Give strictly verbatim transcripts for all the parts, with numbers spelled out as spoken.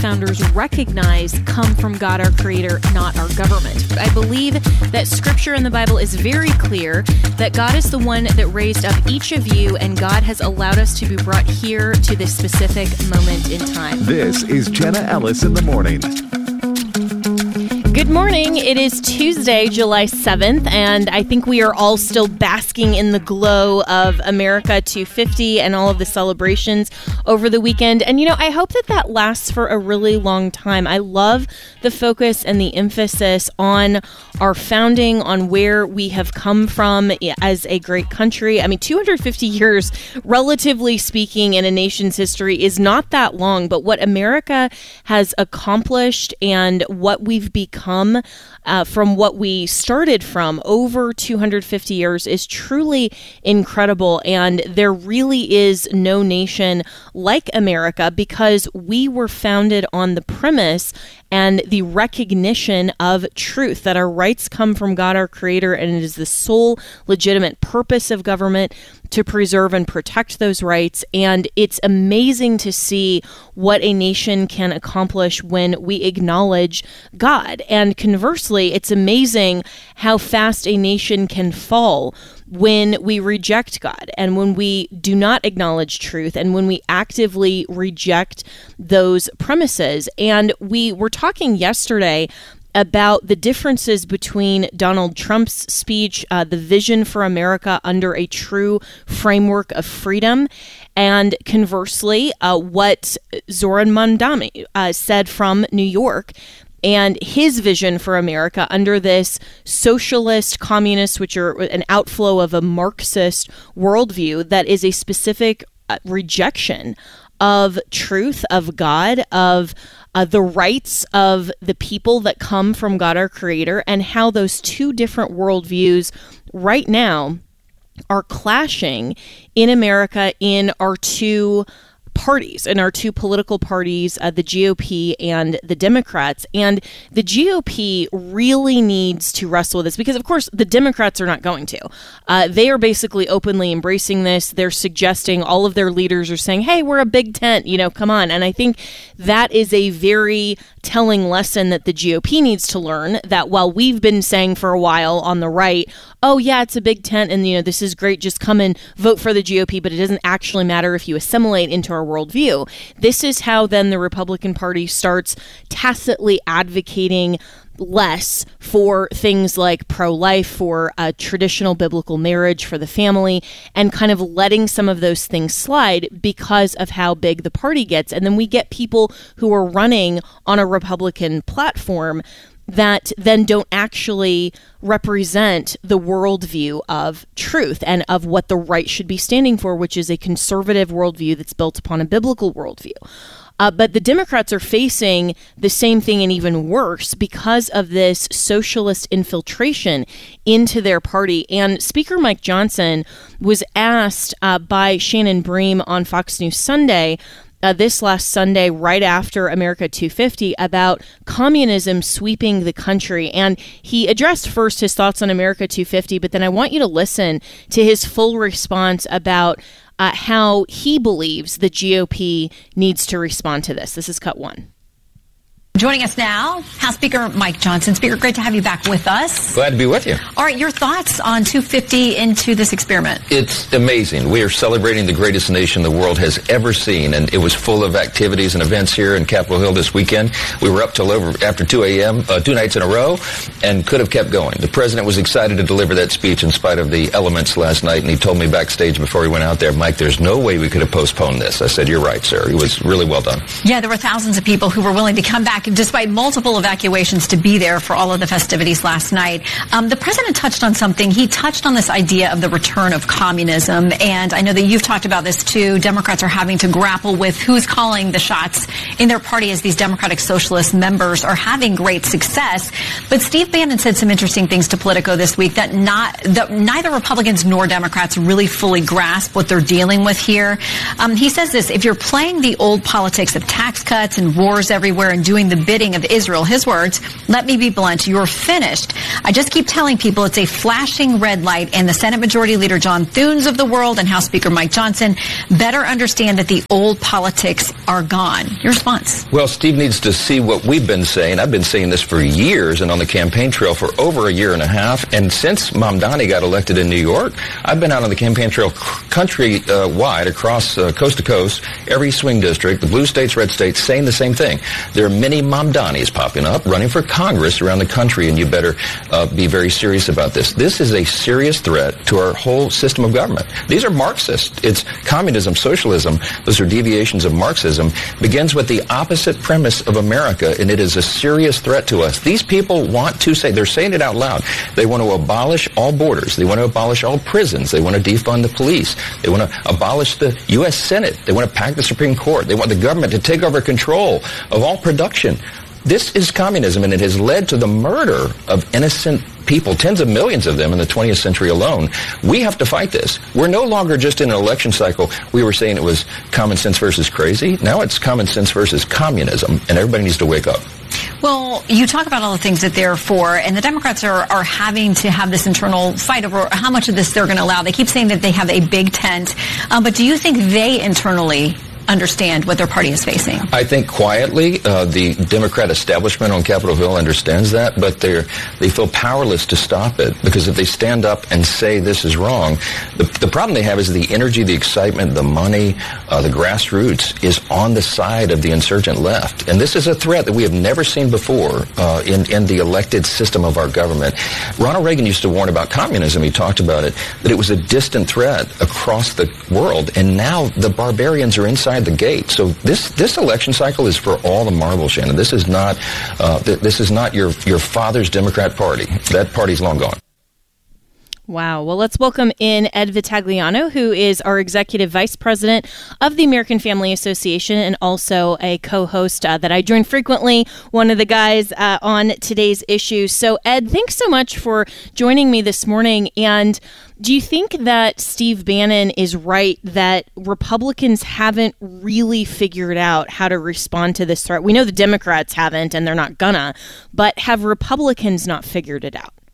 founders recognize come from God, our Creator, not our government. I believe that Scripture in the Bible is very clear that God is the one that raised up each of you, and God has allowed us to be brought here to this specific moment in time. This is Jenna Ellis in the Morning. Good morning. It is Tuesday, July seventh, and I think we are all still basking in the glow of America two fifty and all of the celebrations over the weekend. And, you know, I hope that that lasts for a really long time. I love the focus and the emphasis on our founding, on where we have come from as a great country. I mean, two hundred fifty years, relatively speaking, in a nation's history is not that long, but what America has accomplished and what we've become Uh, from what we started from over two hundred fifty years is truly incredible. And there really is no nation like America because we were founded on the premise and the recognition of truth, that our rights come from God, our Creator, and it is the sole legitimate purpose of government to preserve and protect those rights. And it's amazing to see what a nation can accomplish when we acknowledge God. And conversely, it's amazing how fast a nation can fall when we reject God and when we do not acknowledge truth and when we actively reject those premises. And we were talking yesterday about the differences between Donald Trump's speech, uh, the vision for America under a true framework of freedom, and conversely, uh, what Zoran Mandami uh, said from New York, and his vision for America under this socialist, communist, which are an outflow of a Marxist worldview that is a specific uh, rejection of truth, of God, of uh, the rights of the people that come from God, our Creator, and how those two different worldviews right now are clashing in America in our two parties, in our two political parties, uh, the G O P and the Democrats. And the G O P really needs to wrestle with this because, of course, the Democrats are not going to. Uh, they are basically openly embracing this. They're suggesting, all of their leaders are saying, hey, we're a big tent, you know, come on. And I think that is a very telling lesson that the G O P needs to learn, that while we've been saying for a while on the right, oh, yeah, it's a big tent and, you know, this is great, just come and vote for the G O P, but it doesn't actually matter if you assimilate into our worldview. This is how then the Republican Party starts tacitly advocating less for things like pro-life, for a traditional biblical marriage, for the family, and kind of letting some of those things slide because of how big the party gets. And then we get people who are running on a Republican platform that then don't actually represent the worldview of truth and of what the right should be standing for, which is a conservative worldview that's built upon a biblical worldview. Uh, but the Democrats are facing the same thing and even worse because of this socialist infiltration into their party. And Speaker Mike Johnson was asked uh, by Shannon Bream on Fox News Sunday Uh, this last Sunday, right after America two fifty, about communism sweeping the country. And he addressed first his thoughts on America two fifty, but then I want you to listen to his full response about uh, how he believes the G O P needs to respond to this. This is cut one. Joining us now, House Speaker Mike Johnson. Speaker, great to have you back with us. Glad to be with you. All right, your thoughts on two fifty into this experiment? It's amazing. We are celebrating the greatest nation the world has ever seen, and it was full of activities and events here in Capitol Hill this weekend. We were up till over after two a.m., uh, two nights in a row, and could have kept going. The president was excited to deliver that speech in spite of the elements last night, and he told me backstage before he went out there, Mike, there's no way we could have postponed this. I said, you're right, sir. It was really well done. Yeah, there were thousands of people who were willing to come back despite multiple evacuations to be there for all of the festivities last night. Um, the president touched on something. He touched on this idea of the return of communism. And I know that you've talked about this too. Democrats are having to grapple with who's calling the shots in their party as these Democratic Socialist members are having great success. But Steve Bannon said some interesting things to Politico this week that not that neither Republicans nor Democrats really fully grasp what they're dealing with here. Um, he says this: if you're playing the old politics of tax cuts and wars everywhere and doing the the bidding of Israel. His words, "Let me be blunt, you're finished. I just keep telling people it's a flashing red light, and the Senate Majority Leader John Thunes of the world and House Speaker Mike Johnson better understand that the old politics are gone." Your response? Well, Steve needs to see what we've been saying. I've been saying this for years and on the campaign trail for over a year and a half. And since Mamdani got elected in New York, I've been out on the campaign trail country-wide, uh, across uh, coast to coast, every swing district, the blue states, red states, saying the same thing. There are many Mamdanis popping up, running for Congress around the country, and you better uh, be very serious about this. This is a serious threat to our whole system of government. These are Marxist. It's communism, socialism. Those are deviations of Marxism. Begins with the opposite premise of America, and it is a serious threat to us. These people want to say, they're saying it out loud, they want to abolish all borders. They want to abolish all prisons. They want to defund the police. They want to abolish the U S Senate. They want to pack the Supreme Court. They want the government to take over control of all production. This is communism, and it has led to the murder of innocent people, tens of millions of them in the twentieth century alone. We have to fight this. We're no longer just in an election cycle. We were saying it was common sense versus crazy. Now it's common sense versus communism, and everybody needs to wake up. Well, you talk about all the things that they're for, and the Democrats are, are having to have this internal fight over how much of this they're going to allow. They keep saying that they have a big tent, um, but do you think they internally understand what their party is facing? I think quietly, uh, the Democrat establishment on Capitol Hill understands that, but they they feel powerless to stop it, because if they stand up and say this is wrong, the, the problem they have is the energy, the excitement, the money, uh, the grassroots is on the side of the insurgent left. And this is a threat that we have never seen before uh, in, in the elected system of our government. Ronald Reagan used to warn about communism. He talked about it, that it was a distant threat across the world, and now the barbarians are inside the gate. So this this election cycle is for all the marbles, Shannon. This is not uh, th- this is not your your father's Democrat Party. That party's long gone. Wow. Well, let's welcome in Ed Vitagliano, who is our Executive Vice President of the American Family Association and also a co-host uh, that I join frequently, one of the guys uh, on today's issue. So, Ed, thanks so much for joining me this morning. And do you think that Steve Bannon is right that Republicans haven't really figured out how to respond to this threat? We know the Democrats haven't, and they're not gonna, but have Republicans not figured it out?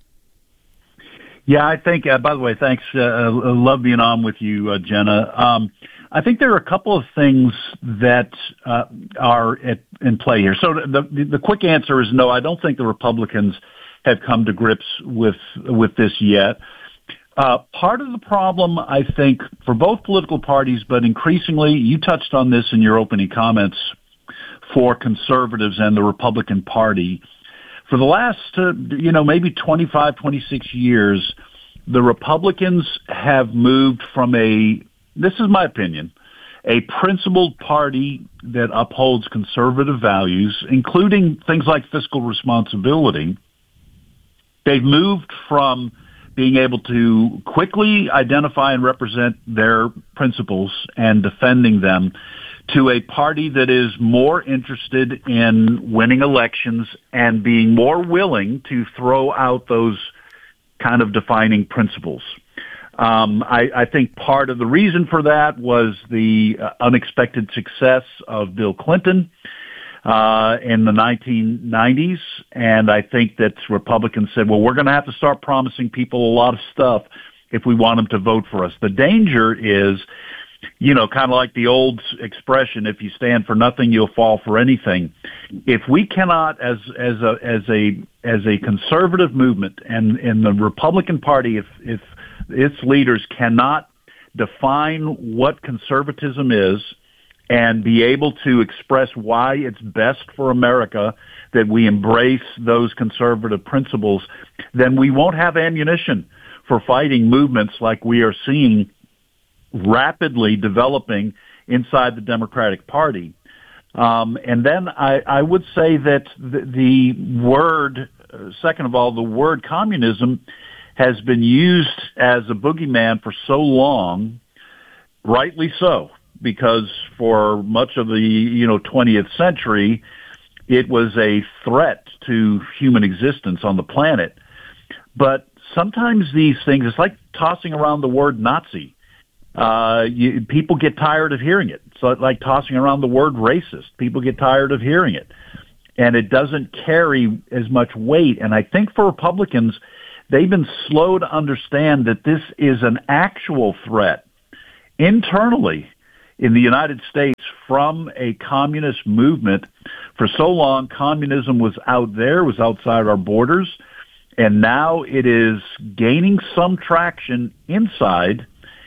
Yeah, I think, uh, by the way, thanks. Uh, I love being on with you, uh, Jenna. Um, I think there are a couple of things that uh, are at, in play here. So the, the, the quick answer is no, I don't think the Republicans have come to grips with, with this yet. Uh, part of the problem, I think, for both political parties, but increasingly, you touched on this in your opening comments, for conservatives and the Republican Party. For the last, uh, you know, maybe twenty-five, twenty-six years, the Republicans have moved from a, this is my opinion, a principled party that upholds conservative values, including things like fiscal responsibility. They've moved from being able to quickly identify and represent their principles and defending them to a party that is more interested in winning elections and being more willing to throw out those kind of defining principles. Um, I, I think part of the reason for that was the uh, unexpected success of Bill Clinton uh, in the nineteen nineties, and I think that Republicans said, well, we're going to have to start promising people a lot of stuff if we want them to vote for us. The danger is, you know, kind of like the old expression, if you stand for nothing, you'll fall for anything. If we cannot, as as a as a as a conservative movement, and in the Republican Party, if if its leaders cannot define what conservatism is and be able to express why it's best for America that we embrace those conservative principles, then we won't have ammunition for fighting movements like we are seeing rapidly developing inside the Democratic Party. Um, and then I, I would say that the, the word, uh, second of all, the word communism has been used as a boogeyman for so long, rightly so, because for much of the, you know, twentieth century, it was a threat to human existence on the planet. But sometimes these things, it's like tossing around the word Nazi. Uh, you, people get tired of hearing it. So it's like tossing around the word racist. People get tired of hearing it. and it doesn't carry as much weight. And I think for Republicans, they've been slow to understand that this is an actual threat internally in the United States from a communist movement. For so long, communism was out there, was outside our borders, and now it is gaining some traction inside.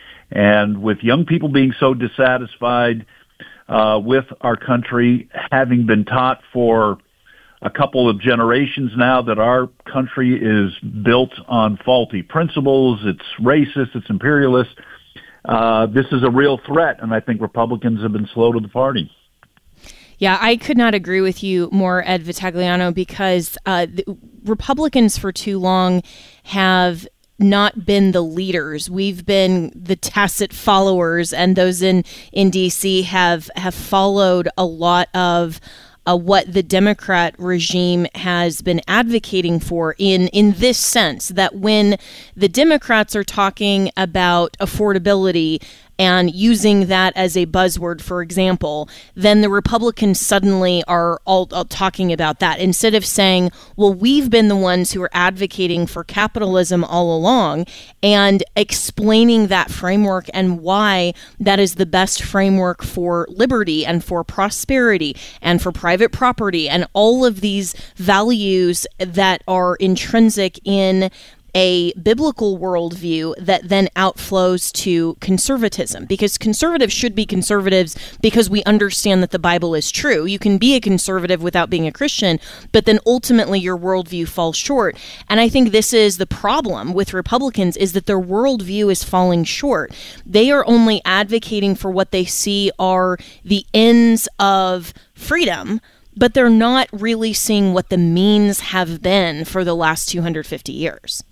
And with young people being so dissatisfied uh, with our country, having been taught for a couple of generations now that our country is built on faulty principles, it's racist, it's imperialist, uh, this is a real threat, and I think Republicans have been slow to the party. Yeah, I could not agree with you more, Ed Vitagliano, because uh, the Republicans for too long have not been the leaders. We've been the tacit followers, and those in, in D C have have followed a lot of Uh, what the Democrat regime has been advocating for in, in this sense, that when the Democrats are talking about affordability and using that as a buzzword, for example, then the Republicans suddenly are all, all talking about that instead of saying, well, we've been the ones who are advocating for capitalism all along, and explaining that framework and why that is the best framework for liberty and for prosperity and for private property and all of these values that are intrinsic in a biblical worldview that then outflows to conservatism, because conservatives should be conservatives because we understand that the Bible is true. You can be a conservative without being a Christian, but then ultimately your worldview falls short. And I think this is the problem with Republicans, is that their worldview is falling short. They are only advocating for what they see are the ends of freedom, but they're not really seeing what the means have been for the last two hundred fifty years.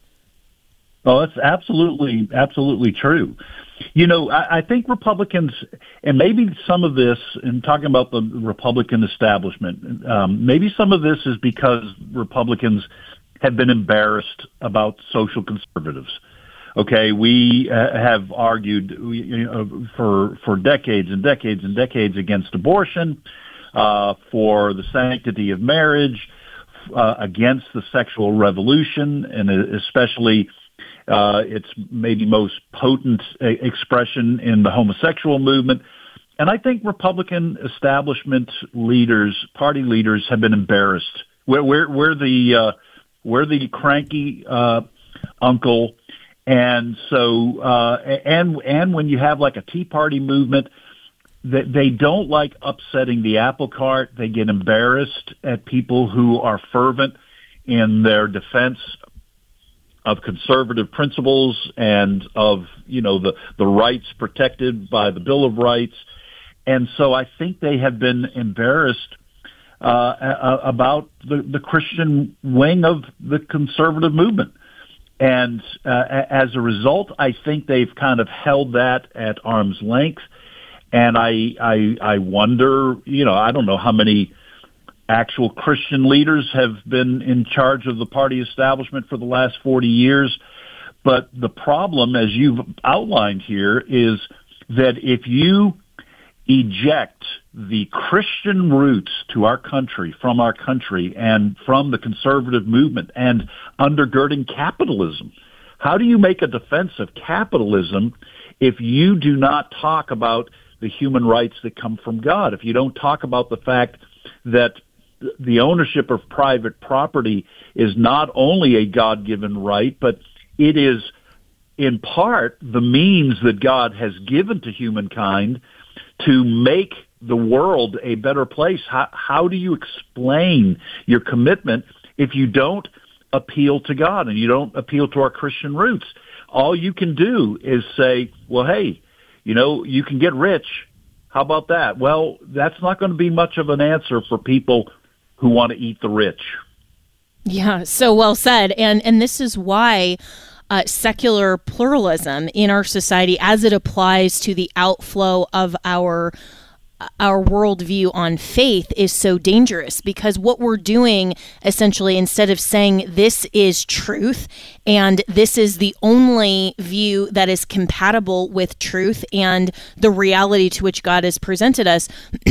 Oh, that's absolutely, absolutely true. You know, I, I think Republicans, and maybe some of this, in talking about the Republican establishment, um, maybe some of this is because Republicans have been embarrassed about social conservatives. Okay, we uh, have argued you know, for for decades and decades and decades against abortion, uh, for the sanctity of marriage, uh, against the sexual revolution, and especially Uh, its maybe most potent expression in the homosexual movement. And I think Republican establishment leaders, party leaders, have been embarrassed. We're, we're, we're the uh, we're the cranky uh, uncle, and so uh, and and when you have like a Tea Party movement, that they don't like upsetting the apple cart. They get embarrassed at people who are fervent in their defense of conservative principles and of, you know, the, the rights protected by the Bill of Rights. And so I think they have been embarrassed uh, about the, the Christian wing of the conservative movement. And uh, as a result, I think they've kind of held that at arm's length. And I, I, I wonder, you know, I don't know how many actual Christian leaders have been in charge of the party establishment for the last forty years. But the problem, as you've outlined here, is that if you eject the Christian roots to our country, from our country, and from the conservative movement, and undergirding capitalism, how do you make a defense of capitalism if you do not talk about the human rights that come from God? If you don't talk about the fact that the ownership of private property is not only a God-given right, but it is in part the means that God has given to humankind to make the world a better place. How, how do you explain your commitment if you don't appeal to God and you don't appeal to our Christian roots? All you can do is say, well, hey, you know, you can get rich. How about that? Well, that's not going to be much of an answer for people who want to eat the rich. Yeah, so well said. And and this is why uh, secular pluralism in our society, as it applies to the outflow of our our worldview on faith is so dangerous, because what we're doing essentially, instead of saying this is truth and this is the only view that is compatible with truth and the reality to which God has presented us,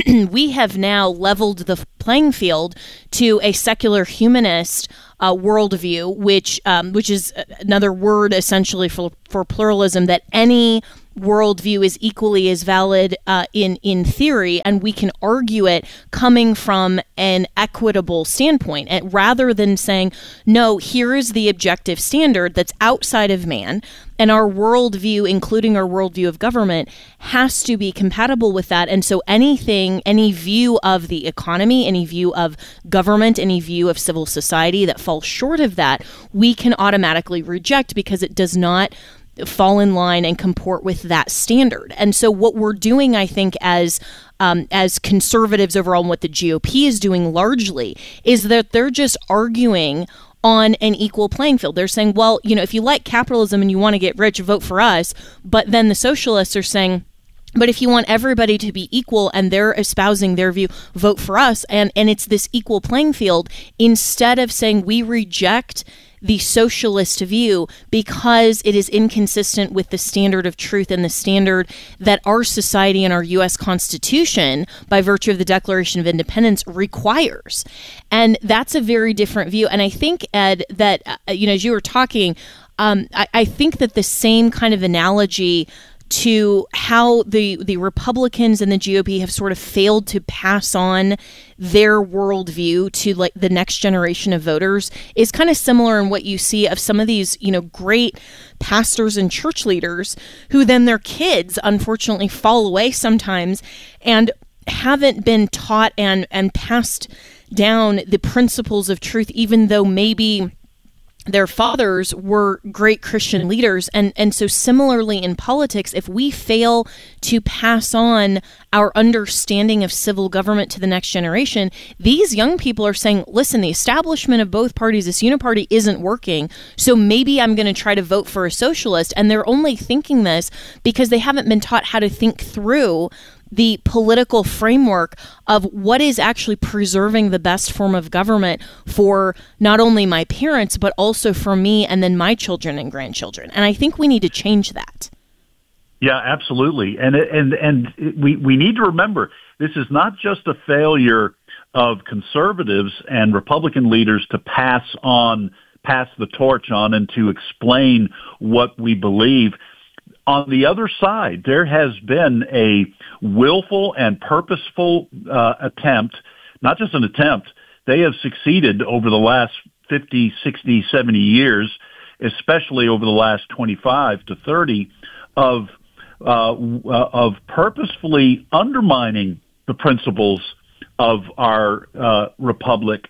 we have now leveled the playing field to a secular humanist uh, worldview, which um, which is another word essentially for for pluralism, that any worldview is equally as valid uh, in in theory, and we can argue it coming from an equitable standpoint, and rather than saying, no, here is the objective standard that's outside of man, and our worldview, including our worldview of government, has to be compatible with that. And so anything, any view of the economy, any view of government, any view of civil society that falls short of that, we can automatically reject because it does not fall in line and comport with that standard. And so what we're doing, I think, as um, as conservatives overall, and what the G O P is doing largely, is that they're just arguing on an equal playing field. They're saying, well, you know, if you like capitalism and you want to get rich, vote for us. But then the socialists are saying, but if you want everybody to be equal and they're espousing their view, vote for us. And, and it's this equal playing field, instead of saying we reject the socialist view because it is inconsistent with the standard of truth and the standard that our society and our U S Constitution, by virtue of the Declaration of Independence, requires. And that's a very different view. And I think, Ed, that, uh, you know, as you were talking, um, I, I think that the same kind of analogy to how the the Republicans and the G O P have sort of failed to pass on their worldview to like the next generation of voters is kind of similar in what you see of some of these, you know, great pastors and church leaders who then their kids unfortunately fall away sometimes and haven't been taught and and passed down the principles of truth, even though maybe their fathers were great Christian leaders. And, and so similarly in politics, if we fail to pass on our understanding of civil government to the next generation, these young people are saying, listen, the establishment of both parties, this uniparty, isn't working, so maybe I'm going to try to vote for a socialist. And they're only thinking this because they haven't been taught how to think through the political framework of what is actually preserving the best form of government for not only my parents, but also for me and then my children and grandchildren. And I think we need to change that. Yeah, absolutely. And and and we, we need to remember, this is not just a failure of conservatives and Republican leaders to pass on, pass the torch on and to explain what we believe. On the other side, there has been a willful and purposeful uh, attempt, not just an attempt, they have succeeded over the last fifty, sixty, seventy years, especially over the last twenty-five to thirty, of uh, of purposefully undermining the principles of our uh, republic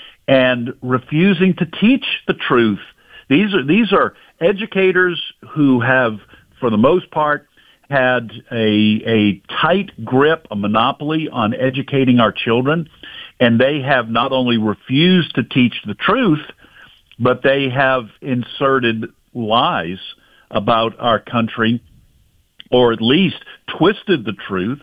and refusing to teach the truth. These are these are educators who have, for the most part, had a a tight grip, a monopoly on educating our children, and they have not only refused to teach the truth, but they have inserted lies about our country, or at least twisted the truth.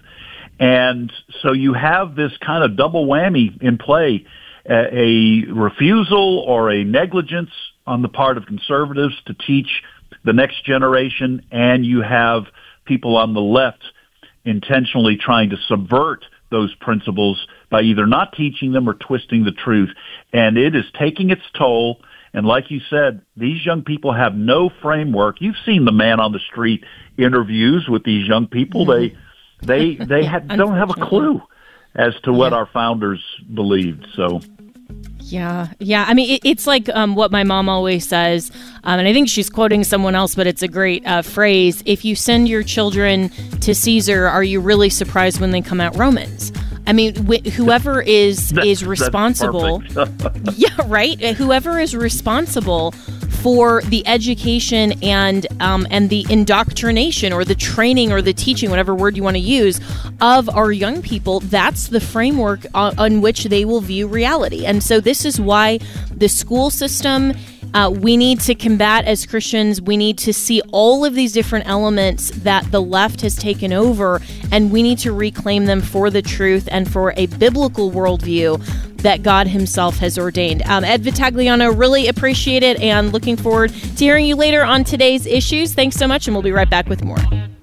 And so you have this kind of double whammy in play, a, a refusal or a negligence on the part of conservatives to teach the next generation, and you have people on the left intentionally trying to subvert those principles by either not teaching them or twisting the truth. And it is taking its toll. And like you said, these young people have no framework. You've seen the man on the street interviews with these young people. Mm-hmm. They they they yeah, have, don't have a clue as to what yeah. our founders believed. So. Yeah, yeah. I mean, it, it's like um, what my mom always says, um, and I think she's quoting someone else, but it's a great uh, phrase. If you send your children to Caesar, are you really surprised when they come out Romans? I mean, wh- whoever is that, is responsible. Yeah, right. Whoever is responsible for the education and um, and the indoctrination or the training or the teaching, whatever word you want to use, of our young people, that's the framework on, on which they will view reality. And so this is why the school system Uh, we need to combat as Christians. We need to see all of these different elements that the left has taken over, and we need to reclaim them for the truth and for a biblical worldview that God himself has ordained. Um, Ed Vitagliano, really appreciate it, and looking forward to hearing you later on today's issues. Thanks so much, and we'll be right back with more.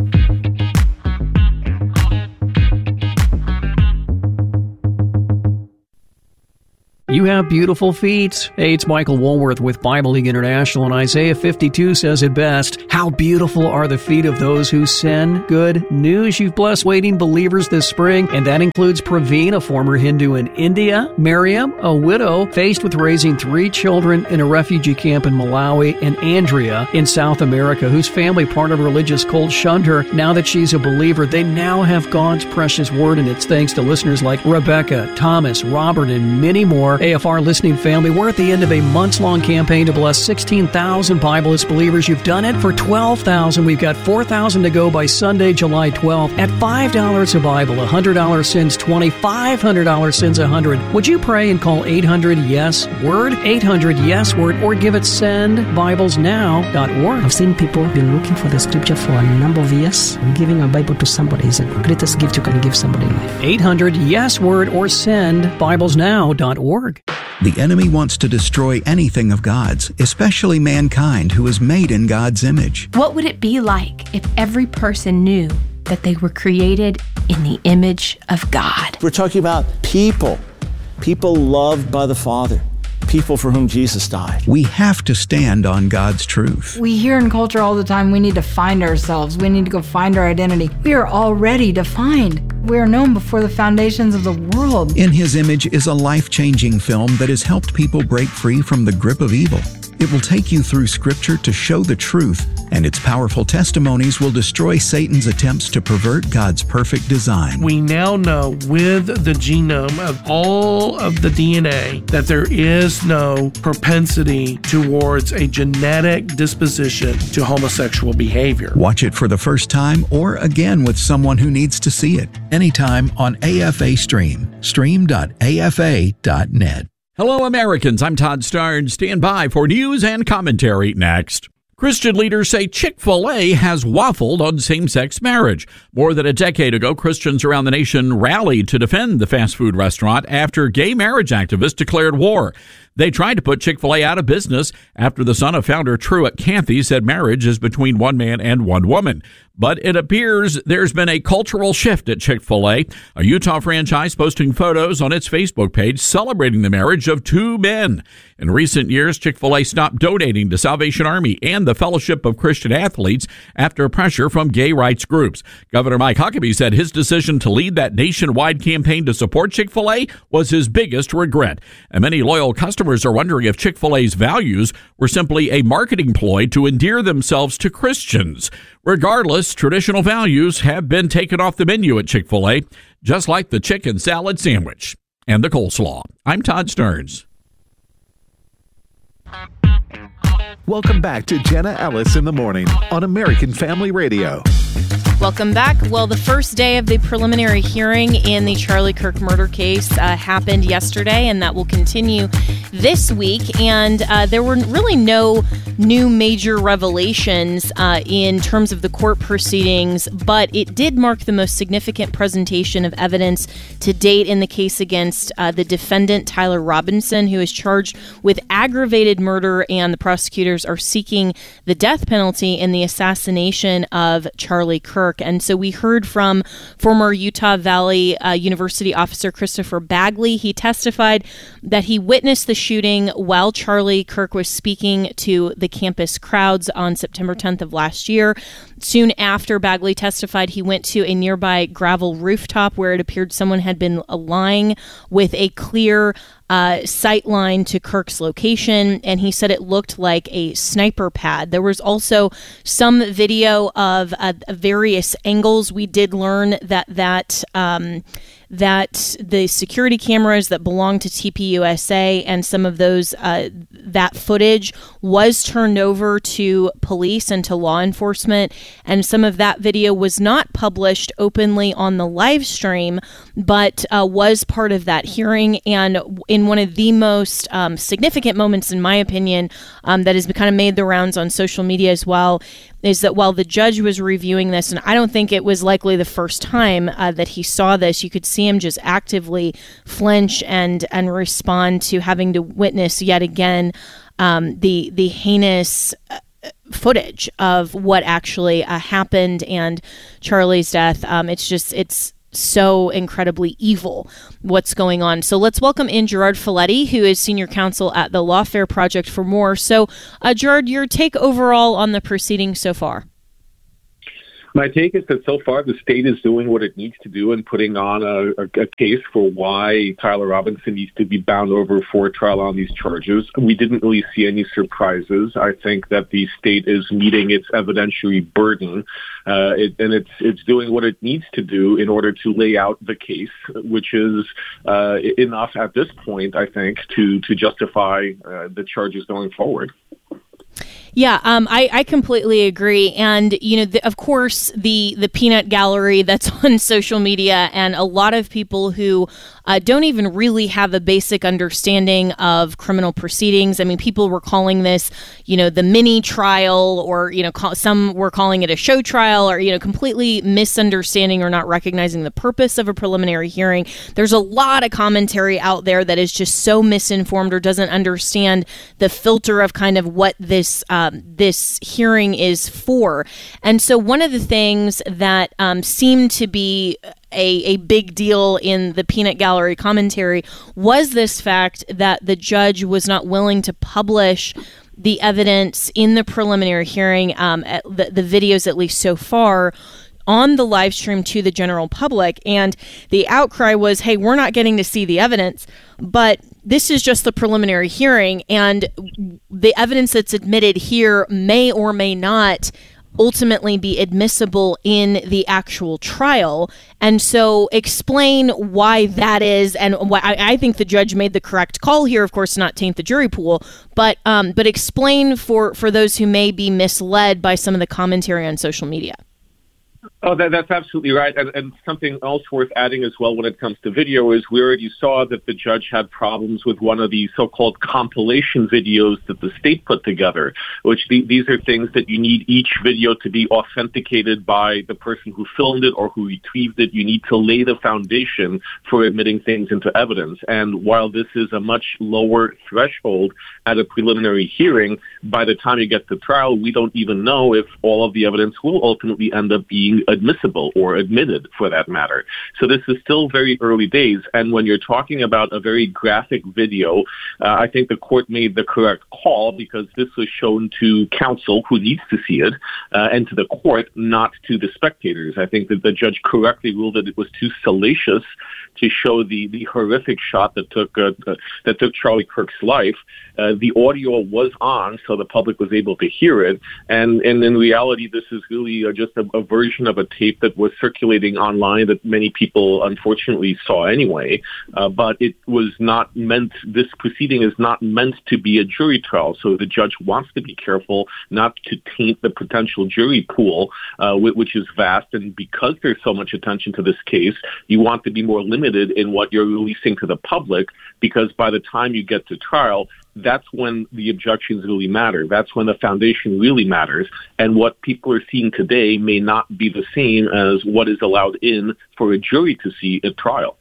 You have beautiful feet. Hey, it's Michael Woolworth with Bible League International, and Isaiah fifty-two says it best. How beautiful are the feet of those who send good news. You've blessed waiting believers this spring, and that includes Praveen, a former Hindu in India, Miriam, a widow faced with raising three children in a refugee camp in Malawi, and Andrea in South America, whose family, part of a religious cult, shunned her. Now that she's a believer, they now have God's precious word, and it's thanks to listeners like Rebecca, Thomas, Robert, and many more. A F R listening family, we're at the end of a months-long campaign to bless sixteen thousand Bibleist believers. You've done it for twelve thousand. We've got four thousand to go by Sunday, July twelfth. At five dollars a Bible, one hundred dollars sends twenty, five hundred dollars sends one hundred. Would you pray and call eight hundred yes word, eight hundred yes word, or give it send bibles now dot org. I've seen people been looking for the scripture for a number of years. Giving a Bible to somebody is the greatest gift you can give somebody in life. eight hundred yes word or send bibles now dot org. The enemy wants to destroy anything of God's, especially mankind who is made in God's image. What would it be like if every person knew that they were created in the image of God? We're talking about people, people loved by the Father, people for whom Jesus died. We have to stand on God's truth. We hear in culture all the time, we need to find ourselves. We need to go find our identity. We are already defined. We are known before the foundations of the world. In His Image is a life-changing film that has helped people break free from the grip of evil. It will take you through Scripture to show the truth, and its powerful testimonies will destroy Satan's attempts to pervert God's perfect design. We now know with the genome of all of the D N A that there is no propensity towards a genetic disposition to homosexual behavior. Watch it for the first time or again with someone who needs to see it anytime on A F A Stream. stream dot A F A dot net. Hello, Americans. I'm Todd Starnes. Stand by for news and commentary next. Christian leaders say Chick-fil-A has waffled on same-sex marriage. More than a decade ago, Christians around the nation rallied to defend the fast food restaurant after gay marriage activists declared war. They tried to put Chick-fil-A out of business after the son of founder Truett Cathy said marriage is between one man and one woman. But it appears there's been a cultural shift at Chick-fil-A, a Utah franchise posting photos on its Facebook page celebrating the marriage of two men. In recent years, Chick-fil-A stopped donating to Salvation Army and the Fellowship of Christian Athletes after pressure from gay rights groups. Governor Mike Huckabee said his decision to lead that nationwide campaign to support Chick-fil-A was his biggest regret. And many loyal customers are wondering if Chick-fil-A's values were simply a marketing ploy to endear themselves to Christians. Regardless, traditional values have been taken off the menu at Chick-fil-A, just like the chicken salad sandwich and the coleslaw. I'm Todd Starnes. Welcome back to Jenna Ellis in the Morning on American Family Radio. Welcome back. Well, the first day of the preliminary hearing in the Charlie Kirk murder case uh, happened yesterday, and that will continue this week. And uh, there were really no new major revelations uh, in terms of the court proceedings, but it did mark the most significant presentation of evidence to date in the case against uh, the defendant, Tyler Robinson, who is charged with aggravated murder, and the prosecutors are seeking the death penalty in the assassination of Charlie Kirk. And so we heard from former Utah Valley uh, University officer Christopher Bagley. He testified that he witnessed the shooting while Charlie Kirk was speaking to the campus crowds on September tenth of last year. Soon after Bagley testified, he went to a nearby gravel rooftop where it appeared someone had been lying with a clear Uh, sight line to Kirk's location, and he said it looked like a sniper pad. There was also some video of uh, various angles. We did learn that that um, that the security cameras that belong to T P U S A and some of those uh, that footage was turned over to police and to law enforcement, and some of that video was not published openly on the live stream, but uh, was part of that hearing. And in one of the most um, significant moments, in my opinion, um, that has kind of made the rounds on social media as well, is that while the judge was reviewing this, and I don't think it was likely the first time uh, that he saw this, you could see him just actively flinch and and respond to having to witness yet again um, the the heinous uh, footage of what actually uh, happened and Charlie's death. Um, it's just it's. so incredibly evil what's going on. So let's welcome in Gerard Filitti, who is senior counsel at the Lawfare Project, for more. So uh, Gerard, your take overall on the proceedings so far? My take is that so far the state is doing what it needs to do and putting on a, a, a case for why Tyler Robinson needs to be bound over for trial on these charges. We didn't really see any surprises. I think that the state is meeting its evidentiary burden, uh, it, and it's it's doing what it needs to do in order to lay out the case, which is uh, enough at this point, I think, to to justify uh, the charges going forward. Yeah, um, I, I completely agree. And, you know, the, of course, the, the peanut gallery that's on social media and a lot of people who uh, don't even really have a basic understanding of criminal proceedings. I mean, people were calling this, you know, the mini trial, or, you know, call, some were calling it a show trial, or, you know, completely misunderstanding or not recognizing the purpose of a preliminary hearing. There's a lot of commentary out there that is just so misinformed or doesn't understand the filter of kind of what this um, this hearing is for. And so one of the things that um, seemed to be A, a big deal in the peanut gallery commentary was this fact that the judge was not willing to publish the evidence in the preliminary hearing, um, at the, the videos at least so far, on the live stream to the general public. And the outcry was, hey, we're not getting to see the evidence, but this is just the preliminary hearing, and the evidence that's admitted here may or may not ultimately be admissible in the actual trial. And so explain why that is, and why I, I think the judge made the correct call here, of course, not taint the jury pool, but um, but explain for, for those who may be misled by some of the commentary on social media. Oh, that, that's absolutely right. And, and something else worth adding as well when it comes to video is we already saw that the judge had problems with one of the so-called compilation videos that the state put together, which the, these are things that you need each video to be authenticated by the person who filmed it or who retrieved it. You need to lay the foundation for admitting things into evidence. And while this is a much lower threshold at a preliminary hearing, by the time you get to trial, we don't even know if all of the evidence will ultimately end up being admissible or admitted, for that matter. So this is still very early days. And when you're talking about a very graphic video, uh, I think the court made the correct call, because this was shown to counsel who needs to see it, uh, and to the court, not to the spectators. I think that the judge correctly ruled that it was too salacious to show the, the horrific shot that took uh, uh, that took Charlie Kirk's life. Uh, the audio was on, so the public was able to hear it. And, and in reality, this is really uh, just a, a version of a tape that was circulating online that many people unfortunately saw anyway. Uh, but it was not meant, this proceeding is not meant to be a jury trial. So the judge wants to be careful not to taint the potential jury pool, uh, which is vast. And because there's so much attention to this case, you want to be more limited in what you're releasing to the public, because by the time you get to trial, that's when the objections really matter. That's when the foundation really matters. And what people are seeing today may not be the same as what is allowed in for a jury to see at trial.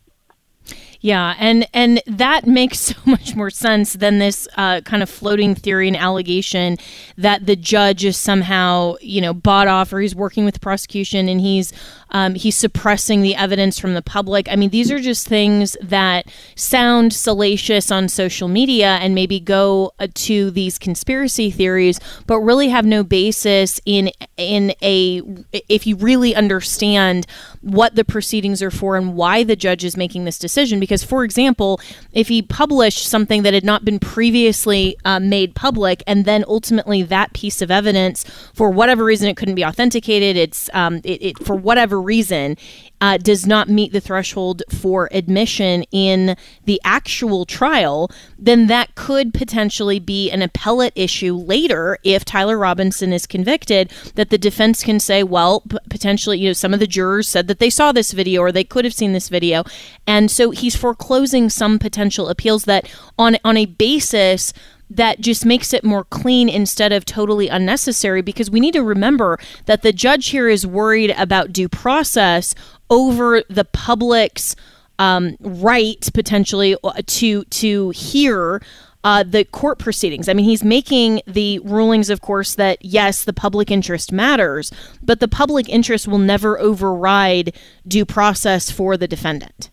Yeah, and and that makes so much more sense than this uh, kind of floating theory and allegation that the judge is somehow, you know, bought off, or he's working with the prosecution and he's um, he's suppressing the evidence from the public. I mean, these are just things that sound salacious on social media and maybe go uh, to these conspiracy theories, but really have no basis in in a if you really understand what the proceedings are for and why the judge is making this decision. Because, for example, if he published something that had not been previously uh, made public, and then ultimately that piece of evidence, for whatever reason, it couldn't be authenticated, it's um, it, it for whatever whatever reason, uh, does not meet the threshold for admission in the actual trial, then that could potentially be an appellate issue later if Tyler Robinson is convicted, that the defense can say, well, p- potentially, you know, some of the jurors said that they saw this video or they could have seen this video. And so he's foreclosing some potential appeals that on, on a basis that just makes it more clean instead of totally unnecessary, because we need to remember that the judge here is worried about due process over the public's um, right potentially to to hear uh, the court proceedings. I mean, he's making the rulings, of course, that yes, the public interest matters, but the public interest will never override due process for the defendant.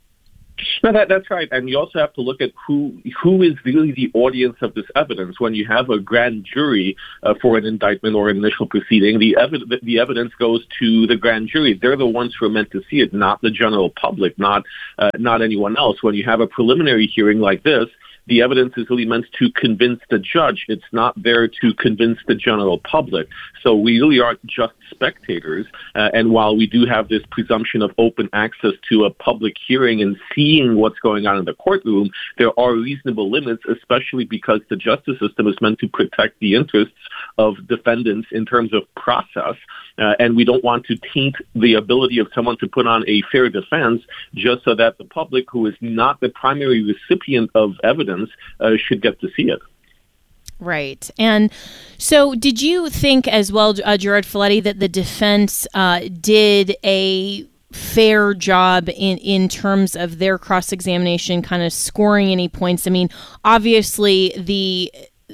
No, that, that's right. And you also have to look at who who is really the audience of this evidence. When you have a grand jury uh, for an indictment or an initial proceeding, the, evi- the evidence goes to the grand jury. They're the ones who are meant to see it, not the general public, not uh, not anyone else. When you have a preliminary hearing like this, the evidence is really meant to convince the judge. It's not there to convince the general public. So we really aren't just spectators. Uh, and while we do have this presumption of open access to a public hearing and seeing what's going on in the courtroom, there are reasonable limits, especially because the justice system is meant to protect the interests of defendants in terms of process. Uh, and we don't want to taint the ability of someone to put on a fair defense just so that the public, who is not the primary recipient of evidence, uh, should get to see it. Right. And so did you think as well, uh, Gerard Filitti, that the defense uh, did a fair job in, in terms of their cross-examination, kind of scoring any points? I mean, obviously the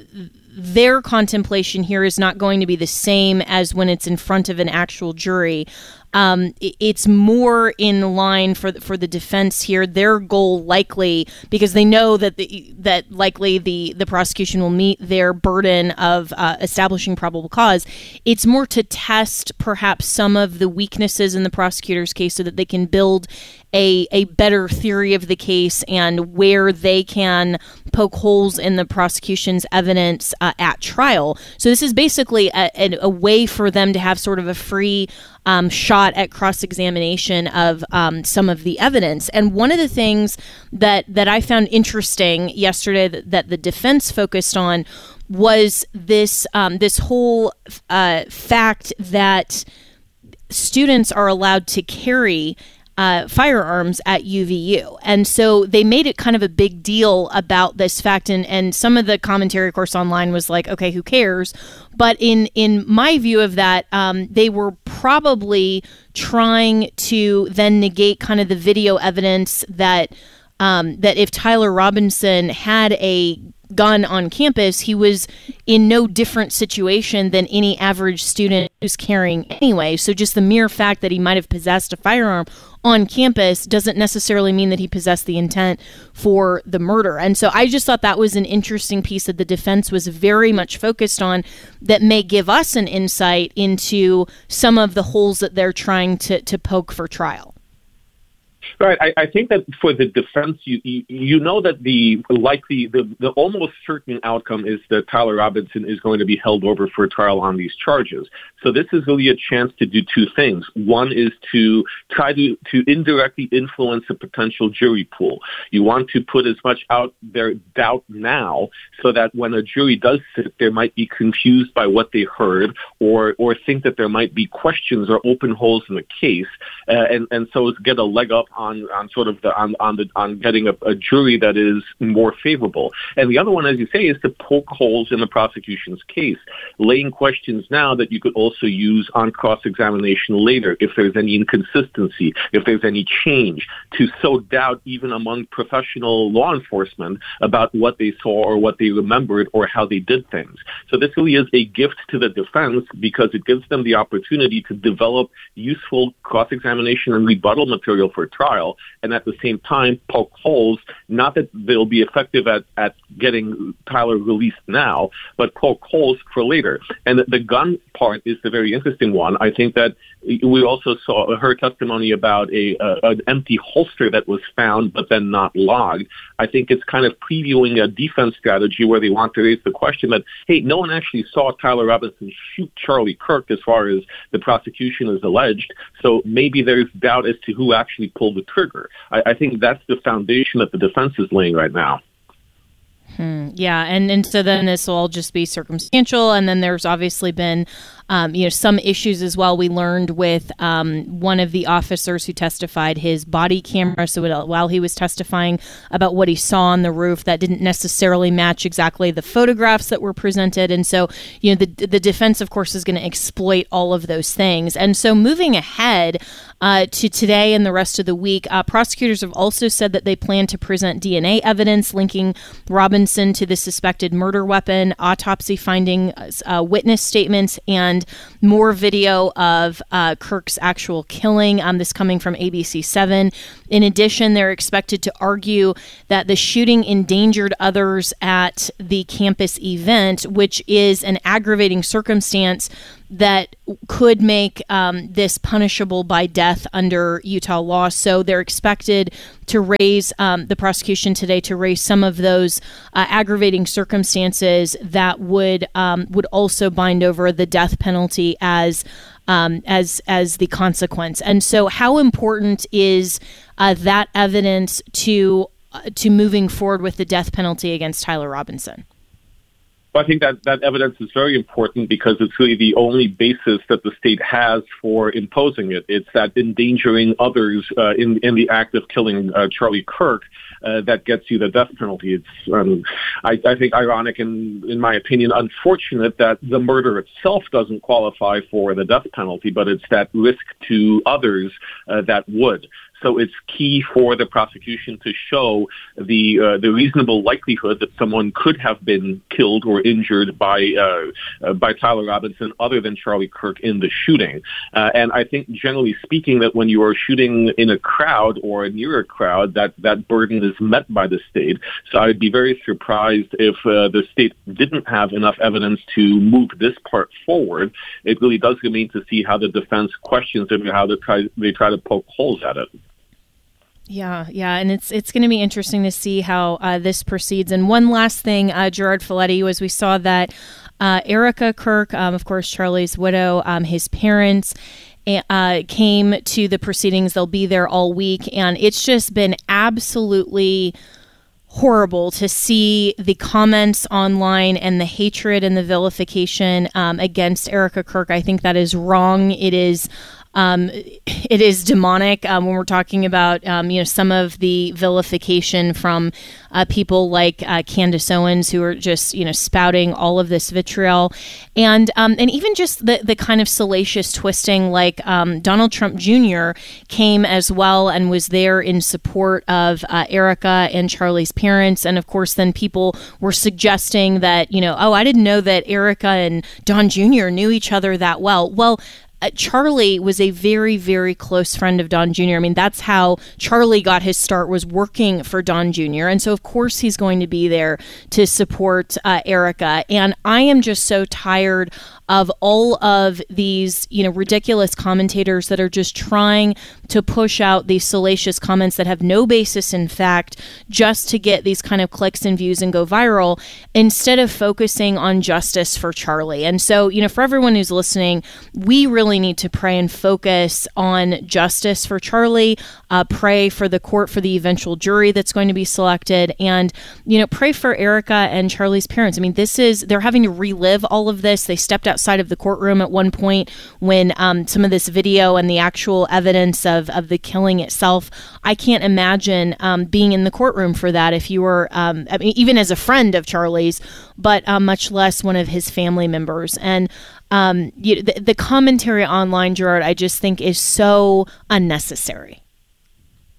their contemplation here is not going to be the same as when it's in front of an actual jury. Um, it's more in line for the, for the defense here. Their goal likely, because they know that the, that likely the, the prosecution will meet their burden of uh, establishing probable cause. It's more to test perhaps some of the weaknesses in the prosecutor's case so that they can build a a better theory of the case and where they can poke holes in the prosecution's evidence uh, at trial. So this is basically a, a, a way for them to have sort of a free Um, shot at cross-examination of um, some of the evidence. And one of the things that that I found interesting yesterday that, that the defense focused on was this um, this whole uh, fact that students are allowed to carry Uh, firearms at U V U. And so they made it kind of a big deal about this fact. And, and some of the commentary, of course, online was like, okay, who cares? But in, in my view of that, um, they were probably trying to then negate kind of the video evidence that um, that if Tyler Robinson had a gun on campus, he was in no different situation than any average student who's carrying anyway. So just the mere fact that he might have possessed a firearm on campus doesn't necessarily mean that he possessed the intent for the murder. And so I just thought that was an interesting piece that the defense was very much focused on that may give us an insight into some of the holes that they're trying to, to poke for trial. Right. I, I think that for the defense, you, you you know that the likely, the, the almost certain outcome is that Tyler Robinson is going to be held over for trial on these charges. So this is really a chance to do two things. One is to try to, to indirectly influence a potential jury pool. You want to put as much out there doubt now so that when a jury does sit, they might be confused by what they heard or or think that there might be questions or open holes in the case. Uh, and, and so get a leg up on, on sort of the on, on the on getting a, a jury that is more favorable. And the other one, as you say, is to poke holes in the prosecution's case, laying questions now that you could also use on cross-examination later if there's any inconsistency, if there's any change, to sow doubt even among professional law enforcement about what they saw or what they remembered or how they did things. So this really is a gift to the defense because it gives them the opportunity to develop useful cross-examination and rebuttal material for trial. trial, and at the same time poke holes, not that they'll be effective at, at getting Tyler released now, but poke holes for later. And the, the gun part is the very interesting one. I think that we also saw her testimony about a, a an empty holster that was found but then not logged. I think it's kind of previewing a defense strategy where they want to raise the question that, hey, no one actually saw Tyler Robinson shoot Charlie Kirk as far as the prosecution is alleged, so maybe there's doubt as to who actually pulled the trigger. I, I think that's the foundation that the defense is laying right now. Hmm, yeah, and, and so then this will all just be circumstantial, and then there's obviously been Um, you know, some issues as well. We learned with um, one of the officers who testified, his body camera. So it, while he was testifying about what he saw on the roof, that didn't necessarily match exactly the photographs that were presented. And so, you know, the the defense, of course, is going to exploit all of those things. And so moving ahead uh, to today and the rest of the week, uh, prosecutors have also said that they plan to present D N A evidence linking Robinson to the suspected murder weapon, autopsy finding, uh, witness statements, and And more video of uh, Kirk's actual killing. Um, this coming from A B C seven. In addition, they're expected to argue that the shooting endangered others at the campus event, which is an aggravating circumstance that could make um, this punishable by death under Utah law. So they're expected to raise, um, the prosecution today, to raise some of those uh, aggravating circumstances that would um, would also bind over the death penalty as um, as as the consequence. And so, how important is uh, that evidence to uh, to moving forward with the death penalty against Tyler Robinson? Well, I think that that evidence is very important because it's really the only basis that the state has for imposing it. It's that endangering others uh, in in the act of killing uh, Charlie Kirk uh, that gets you the death penalty. It's, um, I, I think, ironic and, in my opinion, unfortunate that the murder itself doesn't qualify for the death penalty, but it's that risk to others uh, that would. So it's key for the prosecution to show the uh, the reasonable likelihood that someone could have been killed or injured by uh, uh, by Tyler Robinson other than Charlie Kirk in the shooting. Uh, and I think, generally speaking, that when you are shooting in a crowd or near a crowd, that, that burden is met by the state. So I'd be very surprised if uh, the state didn't have enough evidence to move this part forward. It really does remain to see how the defense questions it and how they try, they try to poke holes at it. Yeah, yeah, and it's it's going to be interesting to see how uh, this proceeds. And one last thing, uh, Gerard Filitti, was we saw that uh, Erica Kirk, um, of course, Charlie's widow, um, his parents, uh, came to the proceedings. They'll be there all week, and it's just been absolutely horrible to see the comments online and the hatred and the vilification um, against Erica Kirk. I think that is wrong. It is Um, it is demonic um, when we're talking about, um, you know, some of the vilification from uh, people like uh, Candace Owens, who are just, you know, spouting all of this vitriol, and um, and even just the the kind of salacious twisting, like um, Donald Trump Junior came as well and was there in support of uh, Erica and Charlie's parents, and of course, then people were suggesting that, you know, oh, I didn't know that Erica and Don Junior knew each other that well. Well. Uh, Charlie was a very, very close friend of Don Junior I mean, that's how Charlie got his start, was working for Don Junior And so, of course, he's going to be there to support uh, Erica. And I am just so tired of all of these, you know, ridiculous commentators that are just trying to push out these salacious comments that have no basis in fact, just to get these kind of clicks and views and go viral, instead of focusing on justice for Charlie. And so, you know, for everyone who's listening, we really need to pray and focus on justice for Charlie, uh, pray for the court, for the eventual jury that's going to be selected, and, you know, pray for Erica and Charlie's parents. I mean, this is, they're having to relive all of this. They stepped outside of the courtroom at one point when um, some of this video and the actual evidence of, of the killing itself, I can't imagine um, being in the courtroom for that if you were, um, I mean, even as a friend of Charlie's, but uh, much less one of his family members. And um, you, the, the commentary online, Gerard, I just think is so unnecessary.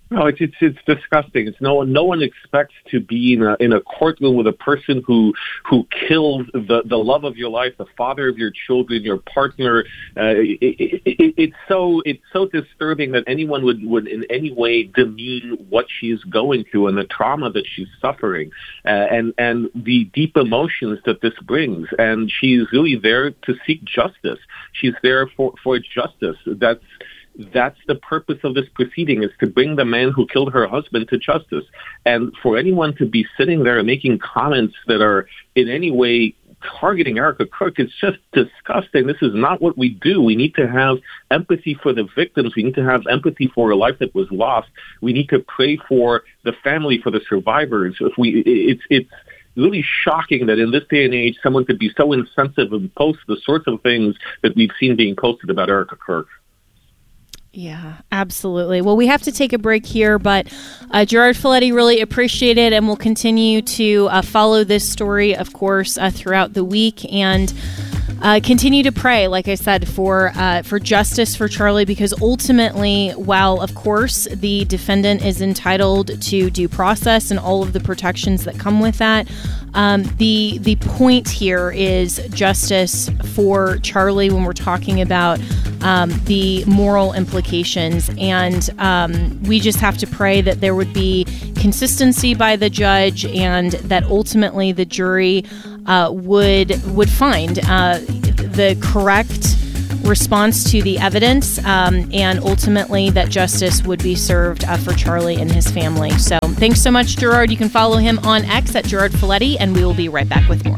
No, it's, it's it's disgusting. It's no one no one expects to be in a in a courtroom with a person who who killed the, the love of your life, the father of your children, your partner. Uh, it, it, it, it's so it's so disturbing that anyone would, would in any way demean what she's going through and the trauma that she's suffering, uh, and and the deep emotions that this brings. And she's really there to seek justice. She's there for for justice. That's. That's the purpose of this proceeding, is to bring the man who killed her husband to justice. And for anyone to be sitting there and making comments that are in any way targeting Erica Kirk, it's just disgusting. This is not what we do. We need to have empathy for the victims. We need to have empathy for a life that was lost. We need to pray for the family, for the survivors. If we, it's, it's, really shocking that in this day and age, someone could be so insensitive and post the sorts of things that we've seen being posted about Erica Kirk. Yeah, absolutely. Well, we have to take a break here, but uh, Gerard Filitti, really appreciate it, and we'll continue to uh, follow this story, of course, uh, throughout the week, and uh, continue to pray, like I said, for uh, for justice for Charlie, because ultimately, while, of course, the defendant is entitled to due process and all of the protections that come with that, Um, the the point here is justice for Charlie when we're talking about um, the moral implications. And um, we just have to pray that there would be consistency by the judge, and that ultimately the jury uh, would would find uh, the correct response to the evidence, um, and ultimately that justice would be served uh, for Charlie and his family. So thanks so much, Gerard. You can follow him on X at Gerard Filitti, and we will be right back with more.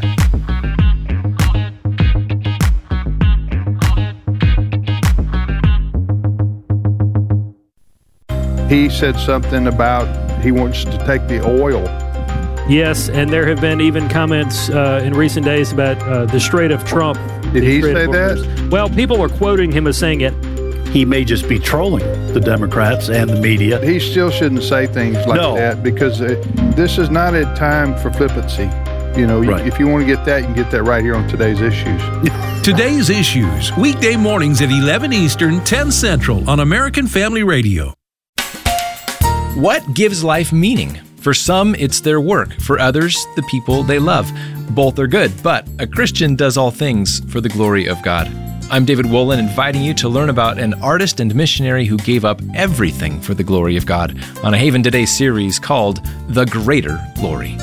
He said something about he wants to take the oil. Yes, and there have been even comments uh, in recent days about uh, the Strait of Trump. Did he say that? Well, people were quoting him as saying it. He may just be trolling the Democrats and the media. He still shouldn't say things like no. that, because it, this is not a time for flippancy. You know, right. If you want to get that, you can get that right here on Today's Issues. Today's Issues, weekday mornings at eleven Eastern, ten Central on American Family Radio. What gives life meaning? For some, it's their work. For others, the people they love. Both are good, but a Christian does all things for the glory of God. I'm David Wolin, inviting you to learn about an artist and missionary who gave up everything for the glory of God on a Haven Today series called The Greater Glory.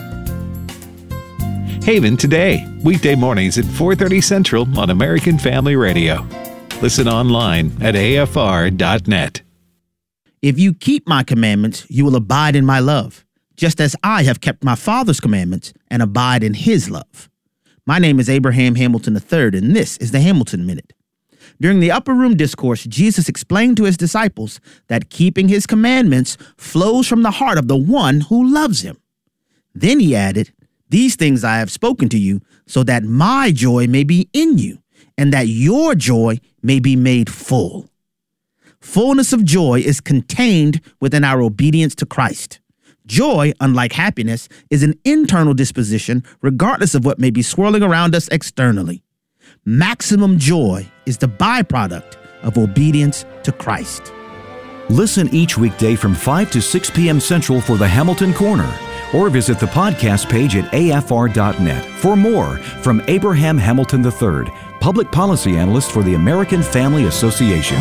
Haven Today, weekday mornings at four thirty Central on American Family Radio. Listen online at A F R dot net. If you keep my commandments, you will abide in my love, just as I have kept my Father's commandments and abide in his love. My name is Abraham Hamilton the third, and this is the Hamilton Minute. During the upper room discourse, Jesus explained to his disciples that keeping his commandments flows from the heart of the one who loves him. Then he added, "These things I have spoken to you, so that my joy may be in you, and that your joy may be made full." Fullness of joy is contained within our obedience to Christ. Joy, unlike happiness, is an internal disposition regardless of what may be swirling around us externally. Maximum joy is the byproduct of obedience to Christ. Listen each weekday from five to six p.m. Central for the Hamilton Corner, or visit the podcast page at A F R dot net for more from Abraham Hamilton the third, Public Policy Analyst for the American Family Association.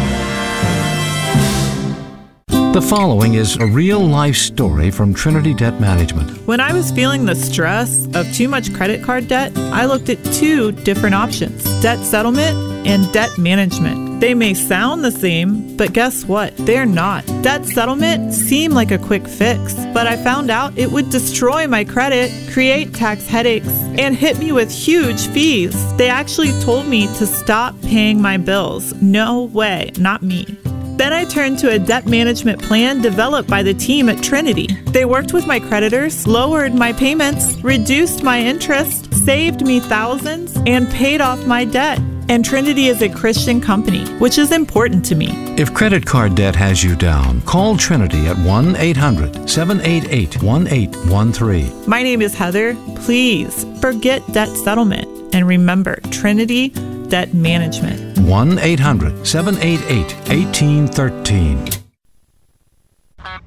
The following is a real-life story from Trinity Debt Management. When I was feeling the stress of too much credit card debt, I looked at two different options: debt settlement and debt management. They may sound the same, but guess what? They're not. Debt settlement seemed like a quick fix, but I found out it would destroy my credit, create tax headaches, and hit me with huge fees. They actually told me to stop paying my bills. No way, not me. Then I turned to a debt management plan developed by the team at Trinity. They worked with my creditors, lowered my payments, reduced my interest, saved me thousands, and paid off my debt. And Trinity is a Christian company, which is important to me. If credit card debt has you down, call Trinity at one eight hundred seven eight eight one eight one three. My name is Heather. Please forget debt settlement and remember Trinity Debt Management. one eight hundred seven eight eight one eight one three.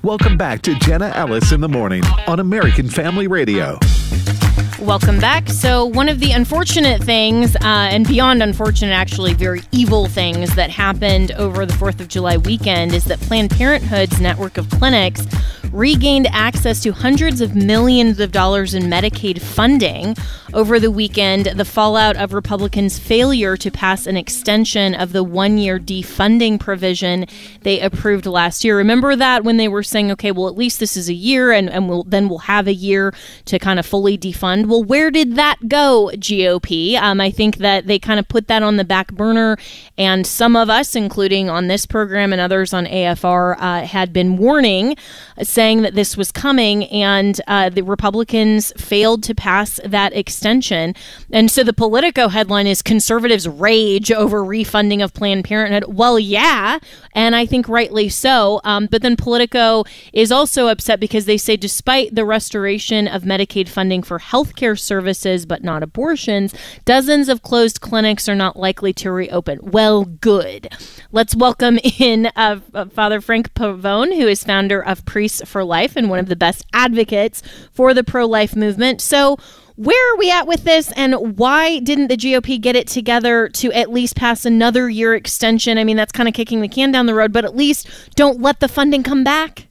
Welcome back to Jenna Ellis in the Morning on American Family Radio. Welcome back. So one of the unfortunate things, uh, and beyond unfortunate, actually very evil things that happened over the fourth of July weekend is that Planned Parenthood's network of clinics regained access to hundreds of millions of dollars in Medicaid funding over the weekend, the fallout of Republicans' failure to pass an extension of the one-year defunding provision they approved last year. Remember that when they were saying, okay, well, at least this is a year, and, and we'll, then we'll have a year to kind of fully defund. Well, where did that go, G O P? Um, I think that they kind of put that on the back burner, and some of us, including on this program and others on A F R, uh, had been warning, saying that this was coming, and uh, the Republicans failed to pass that extension. And so the Politico headline is "Conservatives Rage Over Refunding of Planned Parenthood." Well, yeah, and I think rightly so. Um, but then Politico is also upset because they say despite the restoration of Medicaid funding for healthcare services but not abortions, dozens of closed clinics are not likely to reopen. Well, good. Let's welcome in uh, Father Frank Pavone, who is founder of Priests for Life and one of the best advocates for the pro-life movement. So where are we at with this, and why didn't the G O P get it together to at least pass another year extension? I mean, that's kind of kicking the can down the road, but at least don't let the funding come back.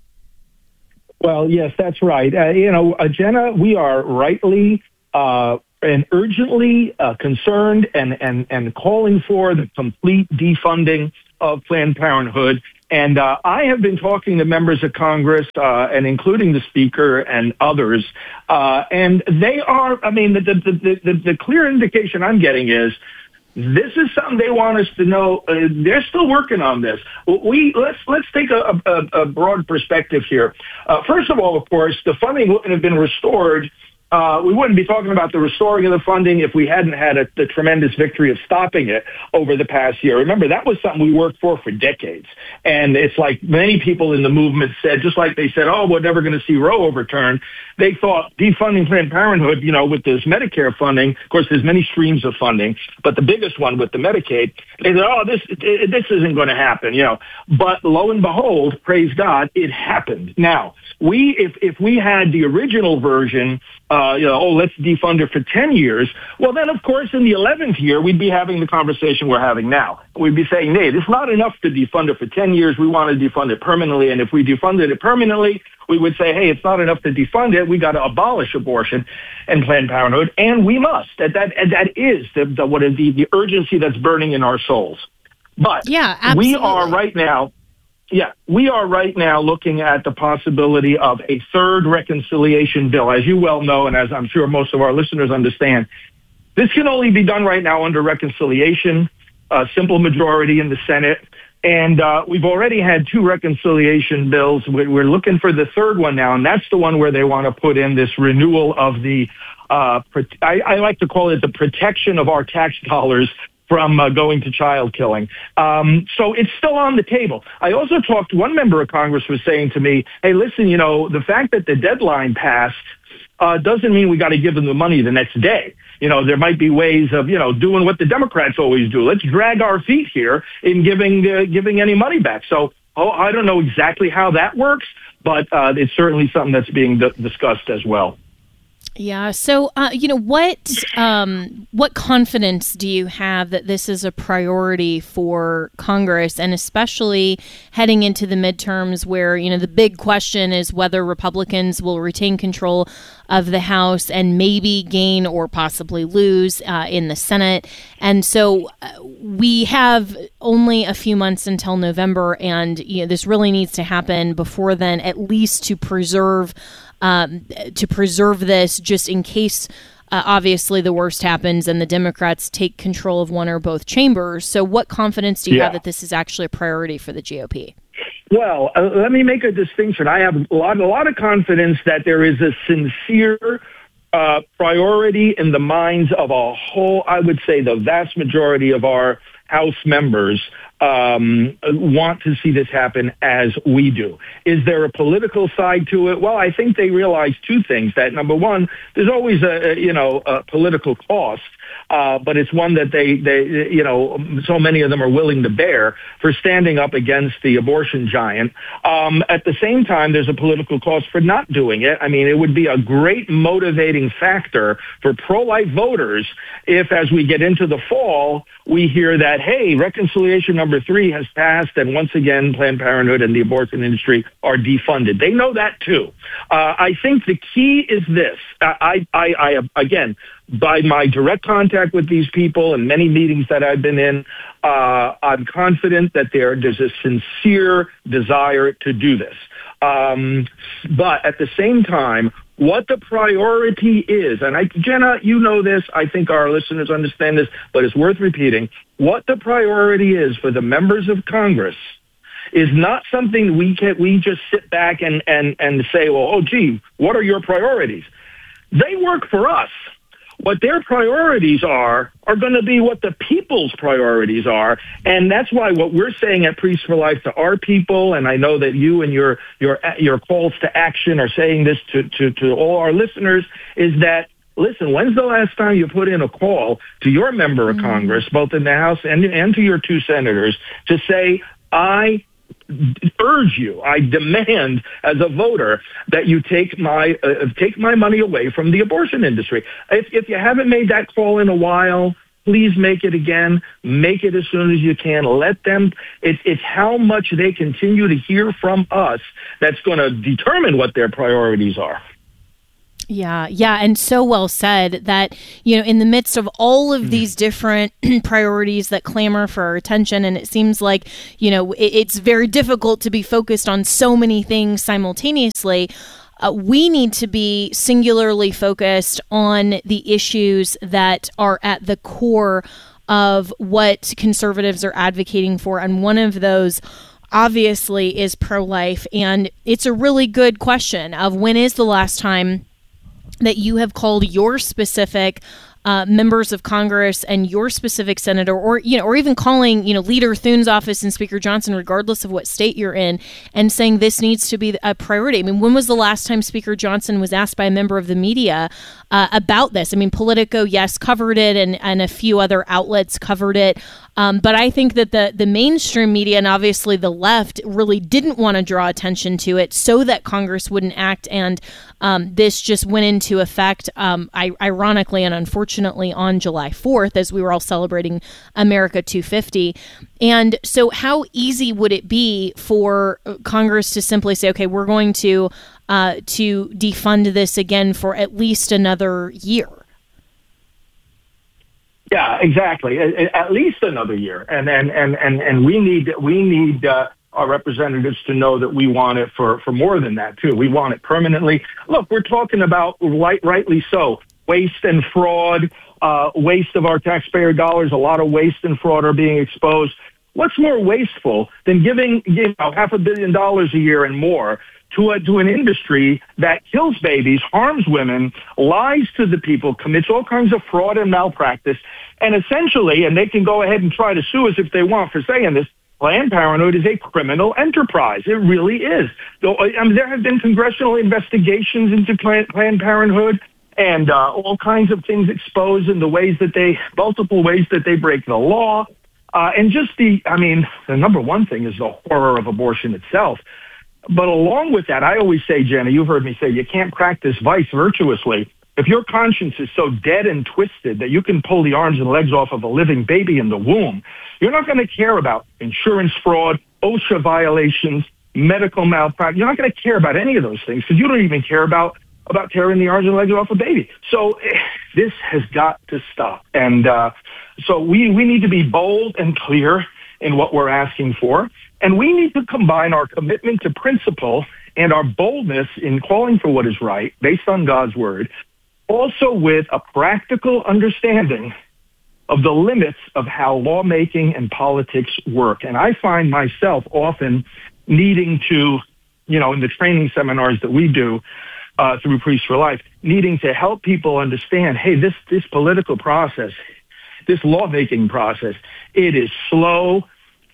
Well, yes, that's right. Uh, you know, uh, Jenna, we are rightly uh, and urgently uh, concerned and, and, and calling for the complete defunding of Planned Parenthood. And uh, I have been talking to members of Congress, uh, and including the Speaker and others, uh, and they are, I mean, the, the, the, the, the clear indication I'm getting is this is something they want us to know. Uh, they're still working on this. We let's let's take a, a, a broad perspective here. Uh, first of all, of course, the funding wouldn't have been restored. Uh, we wouldn't be talking about the restoring of the funding if we hadn't had a, the tremendous victory of stopping it over the past year. Remember, that was something we worked for for decades. And it's like many people in the movement said, just like they said, oh, we're never going to see Roe overturned. They thought defunding Planned Parenthood, you know, with this Medicare funding, of course, there's many streams of funding, but the biggest one with the Medicaid, they said, oh, this, this isn't going to happen, you know. But lo and behold, praise God, it happened. Now, we, if, if we had the original version, Uh, you know, oh, let's defund it for ten years. Well, then, of course, in the eleventh year, we'd be having the conversation we're having now. We'd be saying, Nate, it's not enough to defund it for ten years. We want to defund it permanently. And if we defunded it permanently, we would say, hey, it's not enough to defund it. We got to abolish abortion and Planned Parenthood. And we must. That, that, that is the, the, what is the, the urgency that's burning in our souls. But yeah, absolutely. we are right now. Yeah, we are right now looking at the possibility of a third reconciliation bill. As you well know, and as I'm sure most of our listeners understand, this can only be done right now under reconciliation, a simple majority in the Senate. And uh, we've already had two reconciliation bills. We're looking for the third one now, and that's the one where they want to put in this renewal of the, uh, I, I like to call it the protection of our tax dollars from uh, going to child killing. Um, so it's still on the table. I also talked, one member of Congress was saying to me, hey, listen, you know, the fact that the deadline passed uh, doesn't mean we got to give them the money the next day. You know, there might be ways of, you know, doing what the Democrats always do. Let's drag our feet here in giving uh, giving any money back. So oh, I don't know exactly how that works, but uh, it's certainly something that's being d- discussed as well. Yeah. So, uh, you know, what um, what confidence do you have that this is a priority for Congress, and especially heading into the midterms where, you know, the big question is whether Republicans will retain control of the House and maybe gain or possibly lose uh, in the Senate. And so uh, we have only a few months until November, and, you know, this really needs to happen before then, at least to preserve Um, to preserve this, just in case, uh, obviously, the worst happens and the Democrats take control of one or both chambers. So what confidence do you yeah. have that this is actually a priority for the G O P? Well, uh, let me make a distinction. I have a lot, a lot of confidence that there is a sincere uh, priority in the minds of a whole, I would say, the vast majority of our House members um, want to see this happen as we do. Is there a political side to it? Well, I think they realize two things. That number one, there's always a, a you know a political cost. Uh, but it's one that they, they, you know, so many of them are willing to bear for standing up against the abortion giant. Um, at the same time, there's a political cost for not doing it. I mean, it would be a great motivating factor for pro-life voters if, as we get into the fall, we hear that, hey, reconciliation number three has passed, and once again, Planned Parenthood and the abortion industry are defunded. They know that, too. Uh, I think the key is this. I, I, I, again, by my direct contact with these people and many meetings that I've been in, uh, I'm confident that there, there's a sincere desire to do this. Um, but at the same time, what the priority is, and I, Jenna, you know this, I think our listeners understand this, but it's worth repeating. What the priority is for the members of Congress is not something we can, we just sit back and, and, and say, well, oh, gee, what are your priorities? They work for us. What their priorities are are going to be what the people's priorities are, and that's why what we're saying at Priests for Life to our people, and I know that you and your your your calls to action are saying this to to, to all our listeners, is that, listen, when's the last time you put in a call to your member of mm-hmm. Congress, both in the House and and to your two senators, to say, I urge you, I demand as a voter that you take my uh, take my money away from the abortion industry. If, if you haven't made that call in a while, please make it again. Make it as soon as you can. Let them. It's it's how much they continue to hear from us that's going to determine what their priorities are. Yeah, yeah, and so well said that, you know, in the midst of all of these different priorities that clamor for our attention, and it seems like, you know, it, it's very difficult to be focused on so many things simultaneously, uh, we need to be singularly focused on the issues that are at the core of what conservatives are advocating for, and one of those obviously is pro-life, and it's a really good question of when is the last time that you have called your specific uh, members of Congress and your specific senator, or you know, or even calling you know Leader Thune's office and Speaker Johnson, regardless of what state you're in, and saying this needs to be a priority. I mean, when was the last time Speaker Johnson was asked by a member of the media uh, about this? I mean, Politico, yes, covered it, and and a few other outlets covered it. Um, but I think that the, the mainstream media and obviously the left really didn't want to draw attention to it so that Congress wouldn't act. And um, this just went into effect, um, I, ironically and unfortunately, on July fourth, as we were all celebrating America two fifty. And so how easy would it be for Congress to simply say, okay, we're going to uh, to defund this again for at least another year? Yeah, exactly. At, at least another year, and and and and and we need we need uh, our representatives to know that we want it for for more than that too. We want it permanently. Look, we're talking about, right, rightly so, waste and fraud, uh, waste of our taxpayer dollars. A lot of waste and fraud are being exposed. What's more wasteful than giving you know half a billion dollars a year and more to a, to an industry that kills babies, harms women, lies to the people, commits all kinds of fraud and malpractice, and essentially, and they can go ahead and try to sue us if they want for saying this, Planned Parenthood is a criminal enterprise. It really is. I mean, there have been congressional investigations into Planned Parenthood and uh, all kinds of things exposed in the ways that they, multiple ways that they break the law. Uh, and just the, I mean, the number one thing is the horror of abortion itself. But along with that, I always say, Jenna, you've heard me say, you can't practice vice virtuously. If your conscience is so dead and twisted that you can pull the arms and legs off of a living baby in the womb, you're not going to care about insurance fraud, OSHA violations, medical malpractice. You're not going to care about any of those things because you don't even care about, about tearing the arms and legs off a baby. So this has got to stop. And uh, so we, we need to be bold and clear in what we're asking for. And we need to combine our commitment to principle and our boldness in calling for what is right, based on God's word, also with a practical understanding of the limits of how lawmaking and politics work. And I find myself often needing to, you know, in the training seminars that we do uh, through Priests for Life, needing to help people understand, hey, this, this political process, this lawmaking process, it is slow,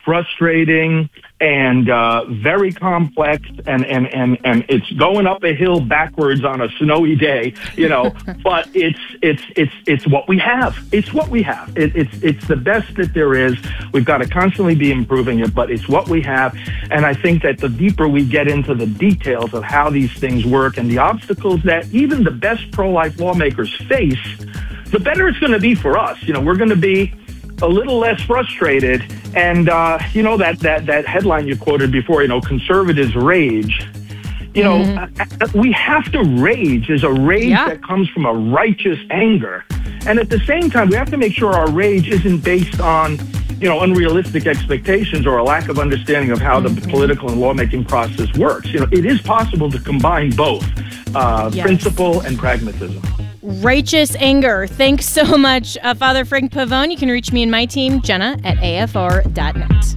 frustrating, and uh, very complex, and, and, and, and it's going up a hill backwards on a snowy day, you know, but it's it's it's it's what we have. It's what we have. It, it's it's the best that there is. We've got to constantly be improving it, but it's what we have. And I think that the deeper we get into the details of how these things work and the obstacles that even the best pro-life lawmakers face, the better it's going to be for us. You know, we're going to be a little less frustrated. And, uh, you know, that, that, that headline you quoted before, you know, conservatives rage. You know, mm-hmm. we have to rage. There's a rage yeah. that comes from a righteous anger. And at the same time, we have to make sure our rage isn't based on, you know, unrealistic expectations or a lack of understanding of how mm-hmm. the political and lawmaking process works. You know, it is possible to combine both uh, yes. principle and pragmatism. Righteous anger. Thanks so much, uh, Father Frank Pavone. You can reach me and my team, Jenna, at A F R dot net.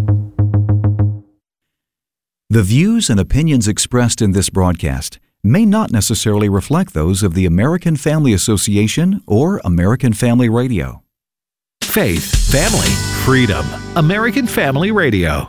The views and opinions expressed in this broadcast may not necessarily reflect those of the American Family Association or American Family Radio. Faith, family, freedom. American Family Radio.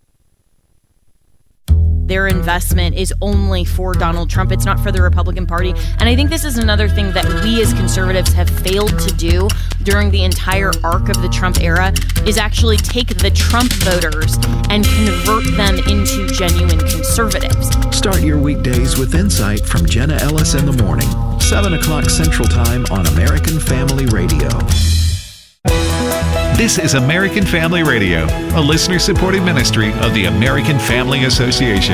Their investment is only for Donald Trump. It's not for the Republican Party. And I think this is another thing that we as conservatives have failed to do during the entire arc of the Trump era is actually take the Trump voters and convert them into genuine conservatives. Start your weekdays with insight from Jenna Ellis in the morning, seven o'clock Central Time on American Family Radio. This is American Family Radio, a listener-supported ministry of the American Family Association.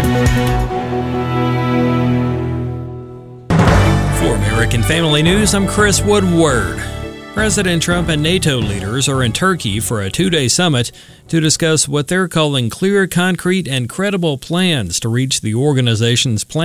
For American Family News, I'm Chris Woodward. President Trump and NATO leaders are in Turkey for a two-day summit to discuss what they're calling clear, concrete, and credible plans to reach the organization's plan